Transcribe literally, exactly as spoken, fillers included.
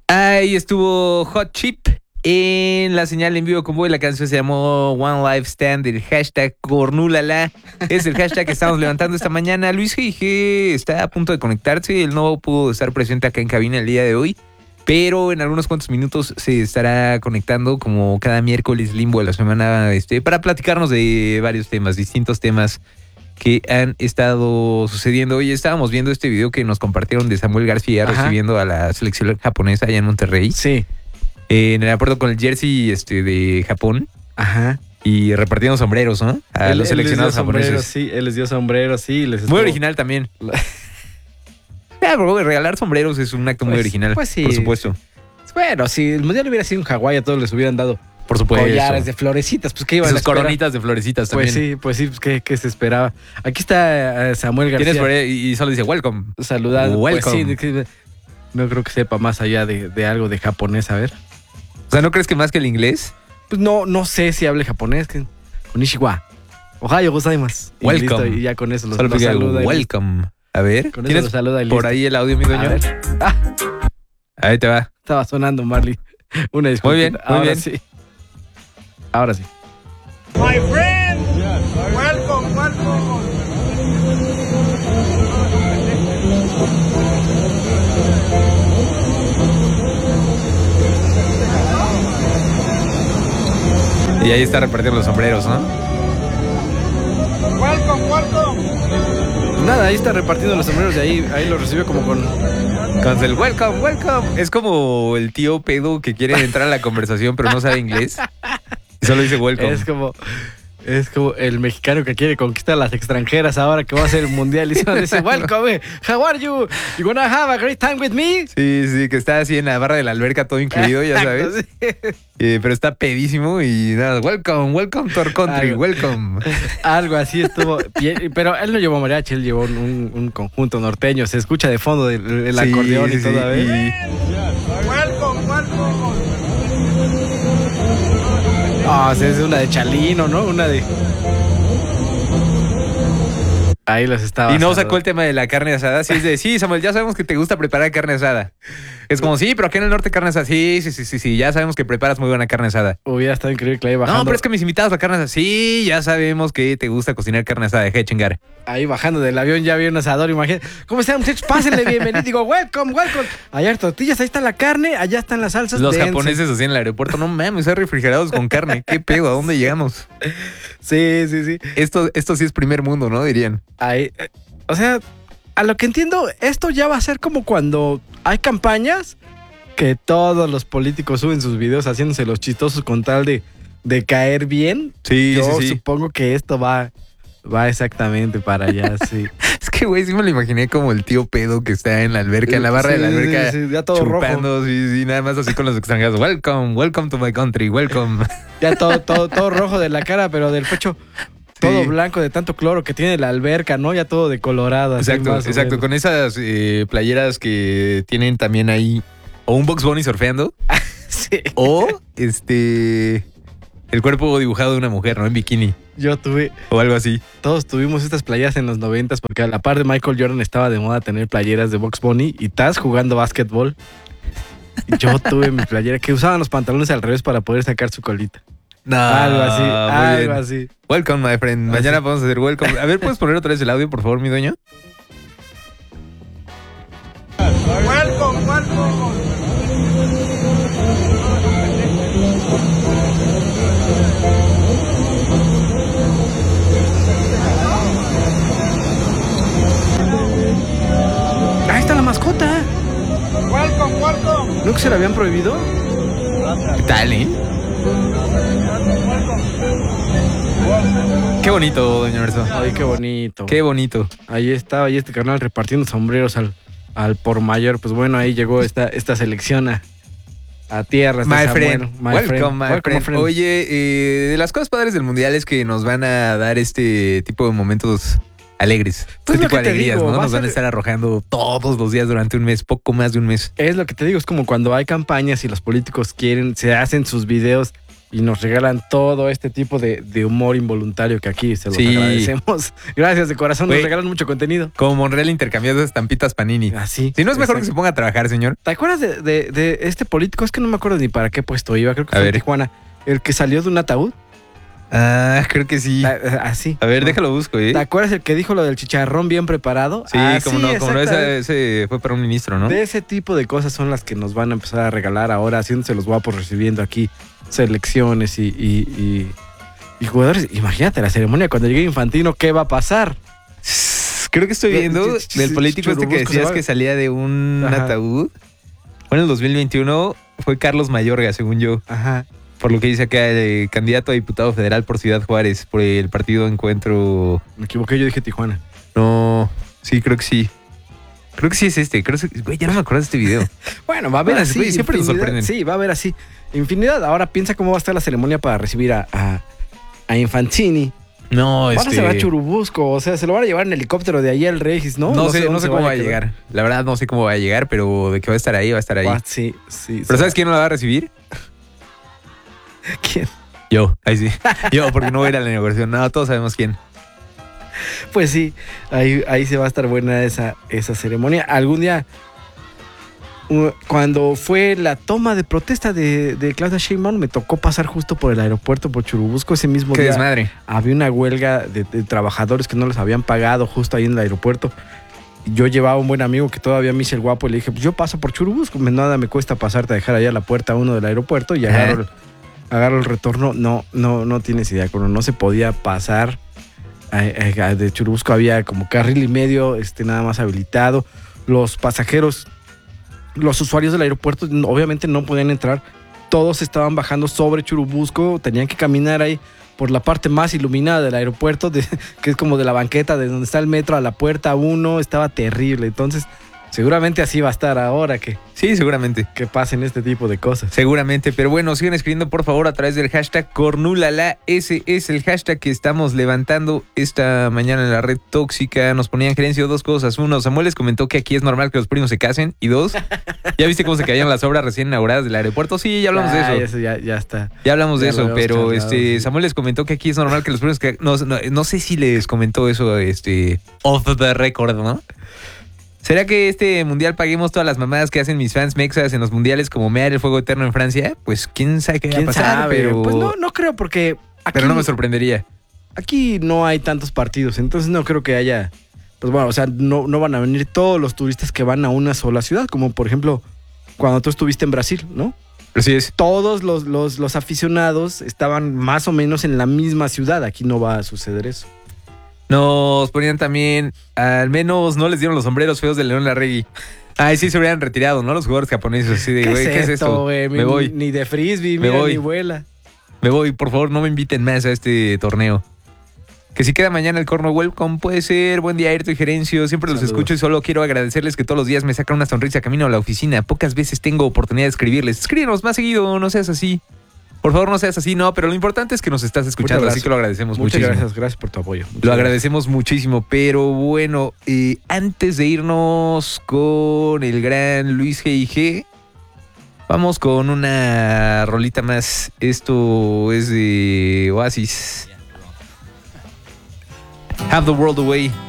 Ahí estuvo Hot Chip en la señal en vivo con Boy. La canción se llamó One Life Stand. El hashtag Cornúlala es el hashtag que estamos levantando esta mañana. Luis G G está a punto de conectarse. Él no pudo estar presente acá en cabina el día de hoy, pero en algunos cuantos minutos se estará conectando como cada miércoles limbo de la semana este, para platicarnos de varios temas, distintos temas que han estado sucediendo. Hoy estábamos viendo este video que nos compartieron de Samuel García Ajá. recibiendo a la selección japonesa allá en Monterrey. Sí. Eh, en el aeropuerto con el jersey este, de Japón. Ajá. Y repartiendo sombreros, ¿no? A él, los seleccionados él japoneses. Sombreros, sí, él les dio sombreros, sí. Les muy estuvo... original también. Ah, bro, regalar sombreros es un acto pues, muy original. Pues sí. Por supuesto. Bueno, si el mundial hubiera sido en Hawái, a todos les hubieran dado por supuesto collares de florecitas, pues qué iban a sus esperar? Coronitas de florecitas también. Pues sí, pues sí, pues qué, qué se esperaba. Aquí está Samuel García. ¿Tienes por ahí? Y solo dice welcome. Saludando. Welcome. Pues sí, no creo que sepa más allá de, de algo de japonés, a ver. O sea, ¿no crees que más que el inglés? Pues no, no sé si hable japonés. Que... Konnichiwa. Ohayo gozaimasu. Welcome. Y, listo, y ya con eso los, solo los saluda. Welcome. A ver. Con eso los saluda y por ahí el audio, mi dueño? Ah. Ahí te va. Estaba sonando, Marley. Una disculpa. Muy bien, muy Ahora bien. sí. Ahora sí. My friend, welcome, welcome. Y ahí está repartiendo los sombreros, ¿no? Welcome, welcome. Nada, ahí está repartiendo los sombreros y ahí, ahí lo recibió como con... Con el welcome, welcome. Es como el tío pedo que quiere entrar a la conversación pero no sabe inglés. Y solo dice welcome. Es como... Es como el mexicano que quiere conquistar a las extranjeras ahora que va a ser el mundial y solo dice welcome, how are you? You gonna have a great time with me? Sí, sí, que está así en la barra de la alberca todo incluido, ya sabes. Sí. Eh, pero está pedísimo y nada, welcome, welcome to our country, Algo. welcome. Algo así estuvo. Pero él no llevó mariachi, él llevó un, un conjunto norteño. Se escucha de fondo el, el Sí, acordeón sí, y todo, sí, a ver. y- Welcome, welcome. Ah, sí, es una de Chalino, ¿no? Una de... Ahí los estaba. Y no saludando. sacó el tema de la carne asada. Sí, es de, sí, Samuel, ya sabemos que te gusta preparar carne asada. Es como, sí, pero aquí en el norte carne asada. Sí, sí, sí, sí, sí, ya sabemos que preparas muy buena carne asada. Hubiera estado increíble que ahí bajando. No, pero es que mis invitados a carne asada. Sí, ya sabemos que te gusta cocinar carne asada. Deja de chingar. Ahí bajando del avión ya había un asador, imagínate. ¿Cómo están, muchachos? Pásenle, bienvenido. Digo, welcome, welcome. Allá hay tortillas, ahí está la carne, allá están las salsas. Los dense. japoneses así en el aeropuerto, no mames, hay refrigerados con carne. ¿Qué pedo? ¿A dónde llegamos? Sí, sí, sí. Esto, esto sí es primer mundo, ¿no? Dirían. Ahí, eh, o sea, a lo que entiendo, esto ya va a ser como cuando hay campañas que todos los políticos suben sus videos haciéndose los chistosos con tal de, de caer bien. Sí, Yo sí, sí. supongo que esto va, va exactamente para allá, sí. Es que, güey, sí me lo imaginé como el tío pedo que está en la alberca, en la barra Sí, de la alberca. sí, sí, ya todo chupando, sí, sí, nada más así con los extranjeros. Welcome, welcome to my country, welcome. Ya todo, todo, todo rojo de la cara, pero del pecho todo Sí. blanco de tanto cloro que tiene la alberca, ¿no? Ya todo decolorado. así Exacto, más o exacto. menos. Con esas eh, playeras que tienen también ahí o un Bugs Bunny surfeando Sí. o este el cuerpo dibujado de una mujer, ¿no? En bikini Yo tuve, o algo así. todos tuvimos estas playeras en los noventas porque a la par de Michael Jordan estaba de moda tener playeras de Bugs Bunny y Taz jugando básquetbol. Yo tuve mi playera que usaban los pantalones al revés para poder sacar su colita. No, algo así, muy algo bien. así. Welcome, my friend. Así. Mañana vamos a hacer welcome. A ver, ¿puedes poner otra vez el audio, por favor, mi dueño? Welcome, welcome. Ahí está la mascota. Welcome, welcome. ¿No que se la habían prohibido? ¿Qué tal, eh? Qué bonito, doña Verso. Ay, qué bonito. Qué bonito. Ahí estaba, ahí este carnal repartiendo sombreros al, al por mayor. Pues bueno, ahí llegó esta, esta selección a, a tierras de My Samuel. friend. My Welcome, friend. my Welcome, friend. friend. Oye, eh, de las cosas padres del mundial es que nos van a dar este tipo de momentos alegres. Pues este lo tipo de que te alegrías, digo, ¿no? va a Nos van a ser- estar arrojando todos los días durante un mes, poco más de un mes. Es lo que te digo, es como cuando hay campañas y los políticos quieren, se hacen sus videos y nos regalan todo este tipo de, de humor involuntario que aquí se los Sí. agradecemos. Gracias de corazón, Güey. nos regalan mucho contenido. Como Monreal intercambiando estampitas Panini. Así. Si no es mejor que se exacto. ponga a trabajar, señor. ¿Te acuerdas de, de- de este político? Es que no me acuerdo ni para qué puesto iba, creo que A fue en ver. Tijuana. El que salió de un ataúd. Ah, creo que sí. Ta- Así. A ver, ¿no? déjalo busco, ¿eh? ¿Te acuerdas el que dijo lo del chicharrón bien preparado? Sí, Así, como no, como no, exactamente. ese, ese fue para un ministro, ¿no? De ese tipo de cosas son las que nos van a empezar a regalar ahora, haciéndose los guapos, recibiendo aquí selecciones y, y, y- y jugadores. Imagínate la ceremonia cuando llegue Infantino, ¿qué va a pasar? Creo que estoy De- viendo de- de- del político este que Churubusco se decías va. que salía de un Ajá. ataúd. Bueno, en el dos mil veintiuno fue Carlos Mayorga, según yo. Ajá. Por lo que dice acá, el candidato a diputado federal por Ciudad Juárez, por el partido Encuentro. Me equivoqué, yo dije Tijuana. No, sí, creo que sí. Creo que sí es este. Creo que, güey, ya no me acuerdo de este video. Bueno, va a haber Bueno, así. güey, siempre nos infinidad- sorprenden. Sí, va a haber así. Infinidad. Ahora piensa cómo va a estar la ceremonia para recibir a, a, a Infantini. No, Ahora este. se va a Churubusco, o sea, se lo van a llevar en helicóptero de ahí al Regis, ¿no? No, sé, dónde no sé se cómo va a quedar. llegar. La verdad, no sé cómo va a llegar, pero de que va a estar ahí, va a estar ahí. Ah, sí, sí. Pero sí. ¿sabes quién no la va a recibir? ¿Quién? Yo, ahí sí. Yo, porque no voy a ir a la inauguración. No, todos sabemos quién. Pues sí, ahí, ahí se va a estar buena esa, esa ceremonia. Algún día, u- cuando fue la toma de protesta de, de Claudia Sheinbaum, me tocó pasar justo por el aeropuerto, por Churubusco, ese mismo Qué día. desmadre. Había una huelga de, de trabajadores que no les habían pagado justo ahí en el aeropuerto. Yo llevaba un buen amigo que todavía me hice el guapo y le dije, pues yo paso por Churubusco, me- nada me cuesta pasarte a dejar allá a la puerta uno del aeropuerto y Ajá. agarro el, agarro el retorno. No, no, no tienes idea, cuando no se podía pasar. eh, eh, De Churubusco había como carril y medio, este, nada más habilitado. Los pasajeros, los usuarios del aeropuerto no- obviamente no podían entrar. Todos estaban bajando sobre Churubusco, tenían que caminar ahí por la parte más iluminada del aeropuerto, de- que es como de la banqueta de donde está el metro a la puerta uno, estaba terrible. Entonces, seguramente así va a estar ahora que, Sí, seguramente. que pasen este tipo de cosas. Seguramente, pero bueno, sigan escribiendo por favor a través del hashtag Cornulala. Ese es el hashtag que estamos levantando esta mañana en la red tóxica. Nos ponían Gerencio dos cosas. Uno, Samuel les comentó que aquí es normal que los primos se casen. Y dos, ¿ya viste cómo se caían las obras recién inauguradas del aeropuerto? Sí, ya hablamos Ah, de eso. Ya, ya está. Ya hablamos de Ya lo eso, habíamos pero charlado, este sí. Samuel les comentó que aquí es normal que los primos que no, no, no sé si les comentó eso este off the record, ¿no? ¿Será que este mundial paguemos todas las mamadas que hacen mis fans mexas en los mundiales como mear el fuego eterno en Francia? Pues quién sabe qué va a ¿Quién pasar, sabe? pero Pues no, no creo porque aquí, pero no me sorprendería. aquí no hay tantos partidos, entonces no creo que haya, pues bueno, o sea, no, no van a venir todos los turistas que van a una sola ciudad, como por ejemplo cuando tú estuviste en Brasil, ¿no? Así es. Todos los, los, los aficionados estaban más o menos en la misma ciudad, aquí no va a suceder eso. Nos ponían también, al menos no les dieron los sombreros feos de León Larregui. Ay, sí se hubieran retirado, ¿no? Los jugadores japoneses así de, güey, ¿qué es esto? güey? Me voy, Ni de frisbee, Me mira, voy. ni vuela. me voy, por favor, no me inviten más a este torneo. Que si queda mañana el Corno Welcome, puede ser. Buen día, Ayrton y Gerencio. Siempre los Saludos. escucho y solo quiero agradecerles que todos los días me sacan una sonrisa camino a la oficina. Pocas veces tengo oportunidad de escribirles. Escríbenos más seguido, no seas así. Por favor, no seas así, no, pero lo importante es que nos estás escuchando, abrazo. así que lo agradecemos Muchas muchísimo. gracias, gracias por tu apoyo. Muchas Lo gracias. agradecemos muchísimo, pero bueno, eh, antes de irnos con el gran Luis G I G, vamos con una rolita más. Esto es de Oasis. Have the World Away.